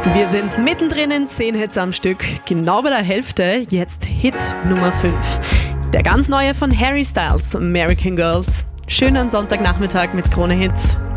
Wir sind mittendrin in 10 Hits am Stück, genau bei der Hälfte, jetzt Hit Nummer 5. Der ganz neue von Harry Styles, American Girls. Schönen Sonntagnachmittag mit Krone Hits.